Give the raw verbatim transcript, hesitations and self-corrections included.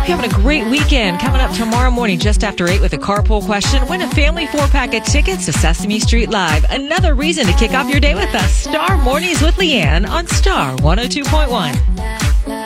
hope you're having a great weekend. Coming up tomorrow morning just after eight with a carpool question. Win a family four-pack of tickets to Sesame Street Live. Another reason to kick off your day with us. Star Mornings with Leanne on Star one oh two point one.